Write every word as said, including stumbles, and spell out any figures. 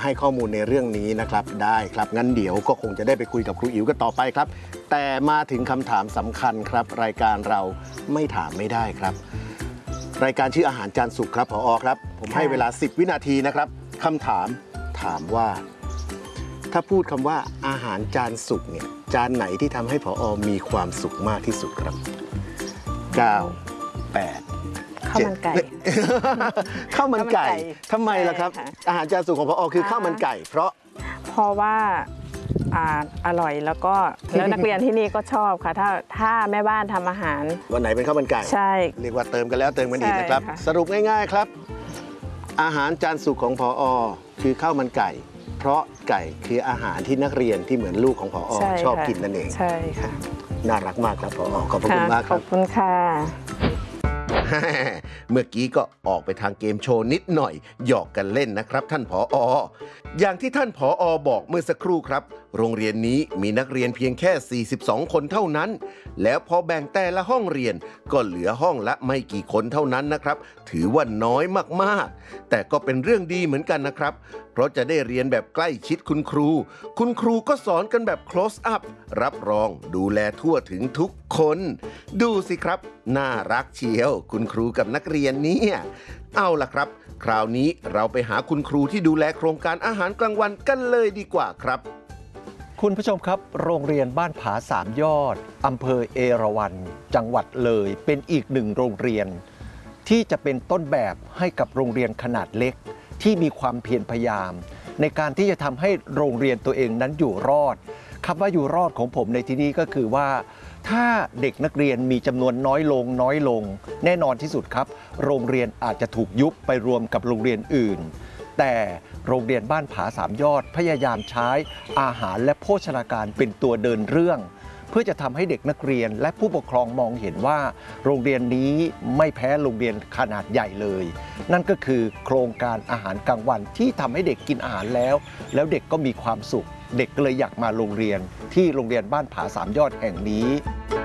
ให้ข้อมูลในเรื่องนี้นะครับได้ครับงั้นเดี๋ยวก็คงจะได้ไปคุยกับครูอิ๋วกันต่อไปครับแต่มาถึงคำถามสำคัญครับรายการเราไม่ถามไม่ได้ครับรายการชื่ออาหารจานสุกครับผอ.ครับผมให้เวลาสิบวินาทีนะครับคำถามถามว่าถ้าพูดคำว่าอาหารจานสุกเนี่ยจานไหนที่ทำให้ผอ.มีความสุขมากที่สุดครับเก้า แปดข้าวมันไก่ข้าวมันไก่ทำไมล่ะครับอาหารจานสุกของผอ.คือข้าวมันไก่เพราะเพราะว่าอ่าอร่อยแล้วก็แล้วนักเรียนที่นี่ก็ชอบค่ะถ้าถ้าแม่บ้านทำอาหารวันไหนเป็นข้าวมันไก่ใช่เรียกว่าเติมกันแล้วเติมกันอีกนะครับสรุปง่ายๆครับอาหารจานสุกของผอ.คือข้าวมันไก่เพราะไก่คืออาหารที่นักเรียนที่เหมือนลูกของผอ.ชอบกินนั่นเองใช่ค่ะน่ารักมากครับผอ.ขอบคุณมากครับขอบคุณค่ะเมื่อกี้ก็ออกไปทางเกมโชว์นิดหน่อยหยอกกันเล่นนะครับท่านผอ.อย่างที่ท่านผอ.บอกเมื่อสักครู่ครับโรงเรียนนี้มีนักเรียนเพียงแค่สี่สิบสองคนเท่านั้นแล้วพอแบ่งแต่ละห้องเรียนก็เหลือห้องละไม่กี่คนเท่านั้นนะครับถือว่าน้อยมากๆแต่ก็เป็นเรื่องดีเหมือนกันนะครับเพราะจะได้เรียนแบบใกล้ชิดคุณครูคุณครูก็สอนกันแบบ close up รับรองดูแลทั่วถึงทุกคนดูสิครับน่ารักเชียวคุณครูกับนักเรียนเนี่ยเอาล่ะครับคราวนี้เราไปหาคุณครูที่ดูแลโครงการอาหารกลางวันกันเลยดีกว่าครับคุณผู้ชมครับโรงเรียนบ้านผาสามยอดอำเภอเอราวัณจังหวัดเลยเป็นอีกหนึ่งโรงเรียนที่จะเป็นต้นแบบให้กับโรงเรียนขนาดเล็กที่มีความเพียรพยายามในการที่จะทำให้โรงเรียนตัวเองนั้นอยู่รอดคำว่าอยู่รอดของผมในที่นี้ก็คือว่าถ้าเด็กนักเรียนมีจำนวนน้อยลงน้อยลงแน่นอนที่สุดครับโรงเรียนอาจจะถูกยุบไปรวมกับโรงเรียนอื่นแต่โรงเรียนบ้านผาสามยอดพยายามใช้อาหารและโภชนาการเป็นตัวเดินเรื่องเพื่อจะทำให้เด็กนักเรียนและผู้ปกครองมองเห็นว่าโรงเรียนนี้ไม่แพ้โรงเรียนขนาดใหญ่เลยนั่นก็คือโครงการอาหารกลางวันที่ทำให้เด็กกินอาหารแล้วแล้วเด็กก็มีความสุขเด็กก็เลยอยากมาโรงเรียนที่โรงเรียนบ้านผาสามยอดแห่งนี้